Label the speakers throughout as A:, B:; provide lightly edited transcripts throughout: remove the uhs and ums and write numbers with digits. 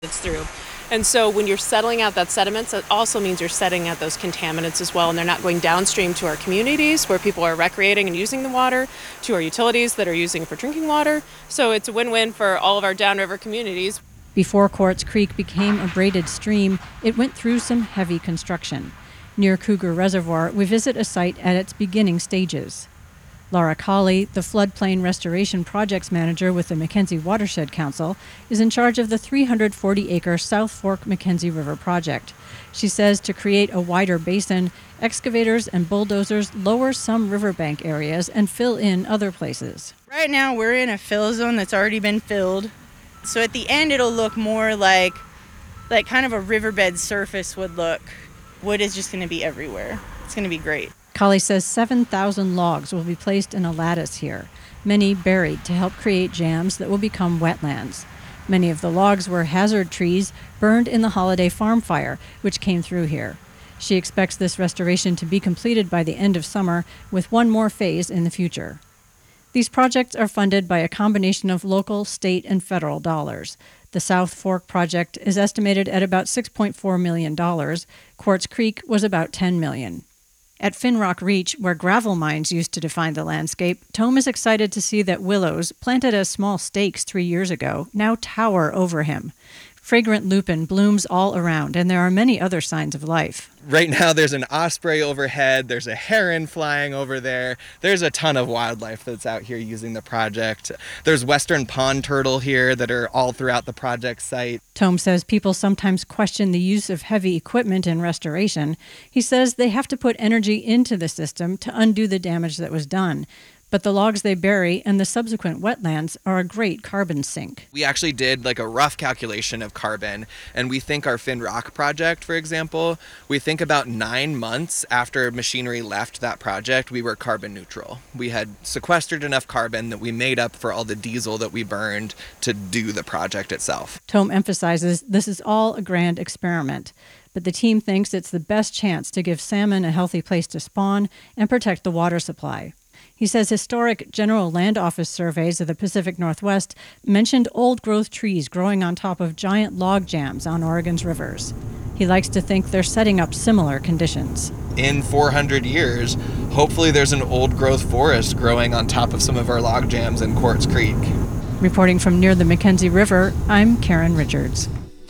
A: it's through. And so when you're settling out that sediments, it also means you're setting out those contaminants as well, and they're not going downstream to our communities where people are recreating and using the water, to our utilities that are using it for drinking water. So it's a win-win for all of our downriver communities.
B: Before Quartz Creek became a braided stream, it went through some heavy construction. Near Cougar Reservoir, we visit a site at its beginning stages. Laura Colley, the floodplain restoration projects manager with the Mackenzie Watershed Council, is in charge of the 340-acre South Fork Mackenzie River project. She says to create a wider basin, excavators and bulldozers lower some riverbank areas and fill in other places.
C: Right now we're in a fill zone that's already been filled. So at the end it'll look more like kind of a riverbed surface would look. Wood is just going to be everywhere. It's going to be great.
B: Colley says 7,000 logs will be placed in a lattice here, many buried to help create jams that will become wetlands. Many of the logs were hazard trees burned in the Holiday Farm Fire, which came through here. She expects this restoration to be completed by the end of summer, with one more phase in the future. These projects are funded by a combination of local, state, and federal dollars. The South Fork project is estimated at about $6.4 million. Quartz Creek was about $10 million. At Finrock Reach, where gravel mines used to define the landscape, Tome is excited to see that willows, planted as small stakes 3 years ago, now tower over him. Fragrant lupin blooms all around, and there are many other signs of life.
D: Right now there's an osprey overhead, there's a heron flying over there, there's a ton of wildlife that's out here using the project. There's western pond turtle here that are all throughout the project site.
B: Tome says people sometimes question the use of heavy equipment in restoration. He says they have to put energy into the system to undo the damage that was done. But the logs they bury and the subsequent wetlands are a great carbon sink.
D: We actually did a rough calculation of carbon, and we think our Finrock project, for example, we think about 9 months after machinery left that project, we were carbon neutral. We had sequestered enough carbon that we made up for all the diesel that we burned to do the project itself.
B: Tome emphasizes this is all a grand experiment, but the team thinks it's the best chance to give salmon a healthy place to spawn and protect the water supply. He says historic General Land Office surveys of the Pacific Northwest mentioned old-growth trees growing on top of giant log jams on Oregon's rivers. He likes to think they're setting up similar conditions.
D: In 400 years, hopefully there's an old-growth forest growing on top of some of our log jams in Quartz Creek.
B: Reporting from near the Mackenzie River, I'm Karen Richards.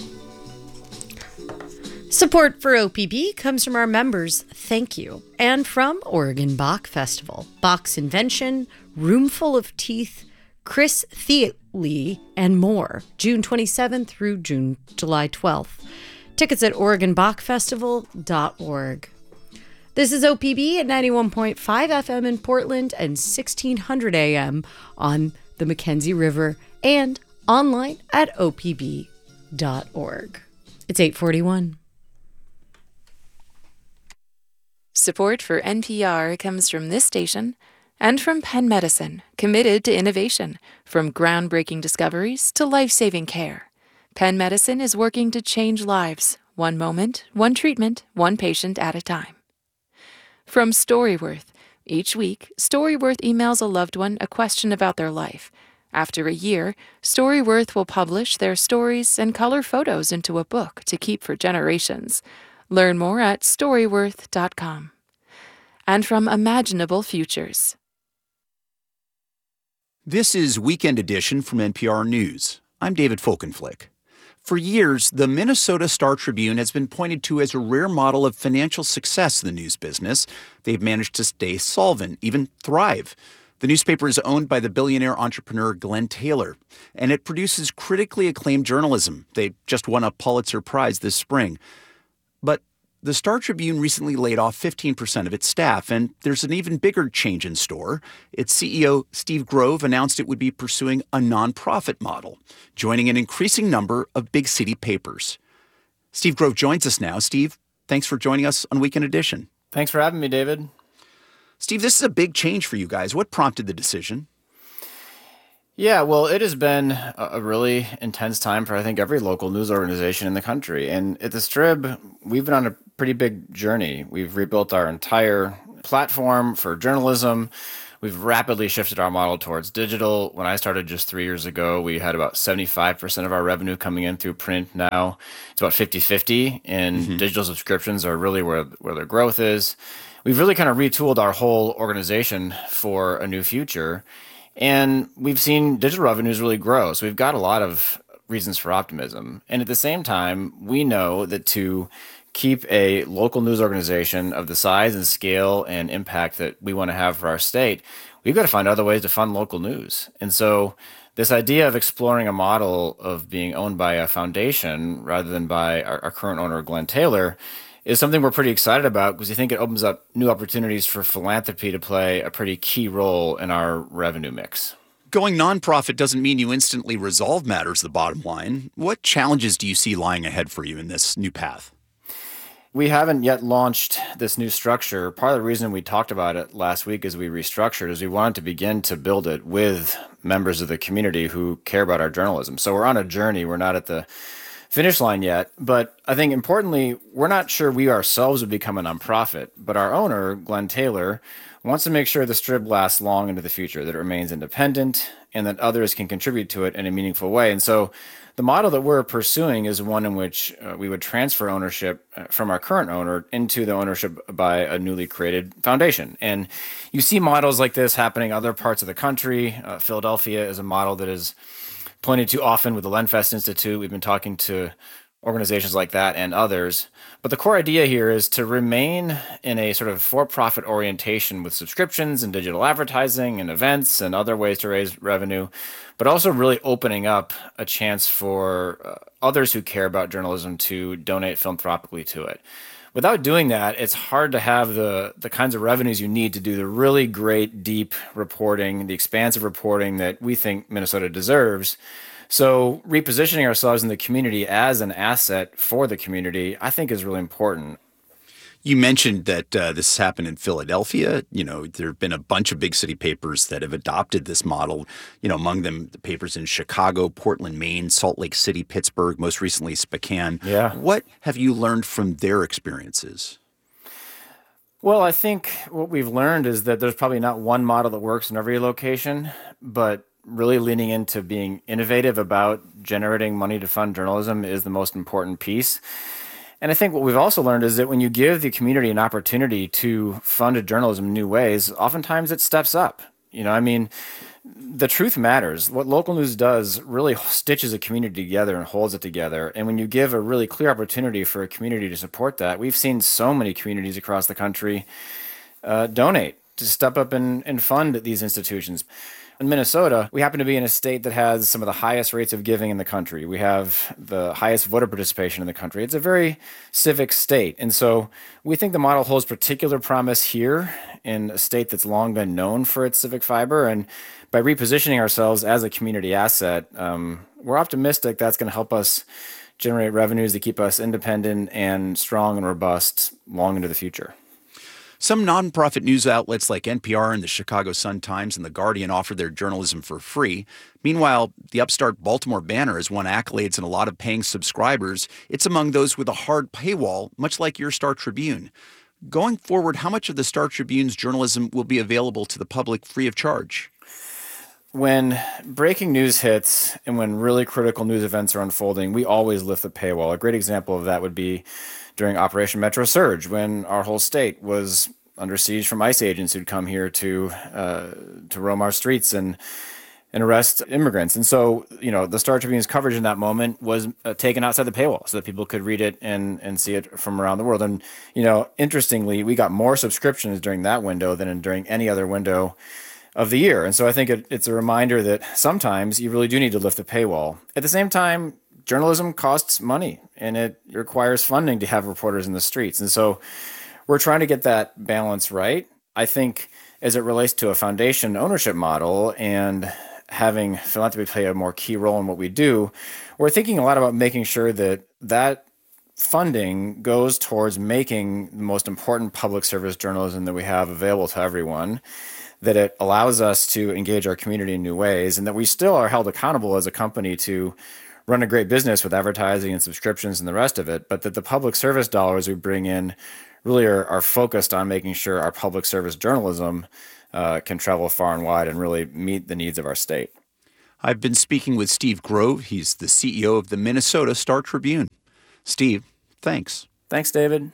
E: Support for OPB comes from our members, thank you, and from Oregon Bach Festival, Bach's Invention, Roomful of Teeth, Chris Thiele, and more, June 27th through July 12th. Tickets at OregonBachFestival.org. This is OPB at 91.5 FM in Portland and 1600 AM on the Mackenzie River and online at OPB.org. It's 8:41.
F: Support for NPR comes from this station and from Penn Medicine, committed to innovation, from groundbreaking discoveries to life-saving care. Penn Medicine is working to change lives, one moment, one treatment, one patient at a time. From Storyworth, each week, Storyworth emails a loved one a question about their life. After a year, Storyworth will publish their stories and color photos into a book to keep for generations. Learn more at Storyworth.com. And from Imaginable Futures.
G: This is Weekend Edition from NPR News. I'm David Folkenflik. For years, the Minnesota Star Tribune has been pointed to as a rare model of financial success in the news business. They've managed to stay solvent, even thrive. The newspaper is owned by the billionaire entrepreneur Glenn Taylor, and it produces critically acclaimed journalism. They just won a Pulitzer Prize this spring. But the Star Tribune recently laid off 15% of its staff, and there's an even bigger change in store. Its CEO, Steve Grove, announced it would be pursuing a nonprofit model, joining an increasing number of big city papers. Steve Grove joins us now. Steve, thanks for joining us on Weekend Edition.
H: Thanks for having me, David.
G: Steve, this is a big change for you guys. What prompted the decision?
H: Yeah, well, it has been a really intense time for, I think, every local news organization in the country. And at the Strib, we've been on a pretty big journey. We've rebuilt our entire platform for journalism. We've rapidly shifted our model towards digital. When I started just 3 years ago, we had about 75% of our revenue coming in through print. Now it's about 50-50, and digital subscriptions are really where their growth is. We've really kind of retooled our whole organization for a new future, and we've seen digital revenues really grow. So we've got a lot of reasons for optimism. And at the same time, we know that to keep a local news organization of the size and scale and impact that we want to have for our state, we've got to find other ways to fund local news. And so this idea of exploring a model of being owned by a foundation rather than by our current owner, Glenn Taylor, is something we're pretty excited about because we think it opens up new opportunities for philanthropy to play a pretty key role in our revenue mix.
G: Going nonprofit doesn't mean you instantly resolve matters, the bottom line. What challenges do you see lying ahead for you in this new path?
H: We haven't yet launched this new structure. Part of the reason we talked about it last week as we restructured is we wanted to begin to build it with members of the community who care about our journalism. So we're on a journey. We're not at the finish line yet. But I think importantly, we're not sure we ourselves would become a nonprofit. But our owner, Glenn Taylor, wants to make sure the Strib lasts long into the future, that it remains independent, and that others can contribute to it in a meaningful way. And so the model that we're pursuing is one in which we would transfer ownership from our current owner into the ownership by a newly created foundation. And you see models like this happening in other parts of the country. Philadelphia is a model that is pointed to often with the Lenfest Institute. We've been talking to organizations like that and others. But the core idea here is to remain in a sort of for-profit orientation with subscriptions and digital advertising and events and other ways to raise revenue, but also really opening up a chance for others who care about journalism to donate philanthropically to it. Without doing that, it's hard to have the kinds of revenues you need to do the really great, deep reporting, the expansive reporting that we think Minnesota deserves. So repositioning ourselves in the community as an asset for the community, I think is really important.
G: You mentioned that this happened in Philadelphia. You know, there have been a bunch of big city papers that have adopted this model, you know, among them the papers in Chicago, Portland, Maine, Salt Lake City, Pittsburgh, most recently Spokane.
H: Yeah.
G: What have you learned from their experiences?
H: Well, I think what we've learned is that there's probably not one model that works in every location, but really leaning into being innovative about generating money to fund journalism is the most important piece. And I think what we've also learned is that when you give the community an opportunity to fund journalism in new ways, oftentimes it steps up. You know, I mean, the truth matters. What local news does really stitches a community together and holds it together. And when you give a really clear opportunity for a community to support that, we've seen so many communities across the country donate to step up and fund these institutions. In Minnesota, we happen to be in a state that has some of the highest rates of giving in the country. We have the highest voter participation in the country. It's a very civic state. And so we think the model holds particular promise here in a state that's long been known for its civic fiber. And by repositioning ourselves as a community asset, we're optimistic that's going to help us generate revenues that keep us independent and strong and robust long into the future.
G: Some nonprofit news outlets like NPR and the Chicago Sun-Times and The Guardian offer their journalism for free. Meanwhile, the upstart Baltimore Banner has won accolades and a lot of paying subscribers. It's among those with a hard paywall, much like your Star Tribune. Going forward, how much of the Star Tribune's journalism will be available to the public free of charge?
H: When breaking news hits and when really critical news events are unfolding, we always lift the paywall. A great example of that would be during Operation Metro Surge, when our whole state was under siege from ICE agents who'd come here to roam our streets and arrest immigrants. And so, you know, the Star Tribune's coverage in that moment was taken outside the paywall so that people could read it and see it from around the world. And, you know, interestingly, we got more subscriptions during that window than during any other window of the year. And so I think it's a reminder that sometimes you really do need to lift the paywall. At the same time, journalism costs money and it requires funding to have reporters in the streets. And so we're trying to get that balance right. I think as it relates to a foundation ownership model and having philanthropy play a more key role in what we do, we're thinking a lot about making sure that that funding goes towards making the most important public service journalism that we have available to everyone, that it allows us to engage our community in new ways, and that we still are held accountable as a company to run a great business with advertising and subscriptions and the rest of it, but that the public service dollars we bring in really are focused on making sure our public service journalism can travel far and wide and really meet the needs of our state.
G: I've been speaking with Steve Grove. He's the CEO of the Minnesota Star Tribune. Steve, thanks.
H: Thanks, David.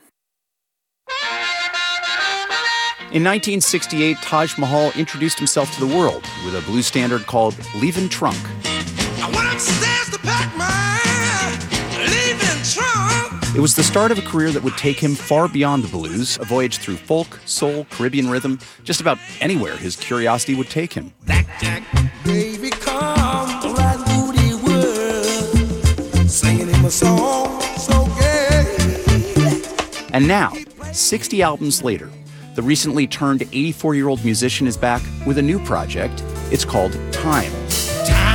G: In 1968, Taj Mahal introduced himself to the world with a blues standard called Leavin' Trunk.
I: I went upstairs to pack my leaving trunk.
G: It was the start of a career that would take him far beyond the blues, a voyage through folk, soul, Caribbean rhythm, just about anywhere his curiosity would take him.
I: Blackjack, baby, come to that booty world, singing him a song so gay.
G: And now, 60 albums later, the recently turned 84-year-old musician is back with a new project. It's called Time.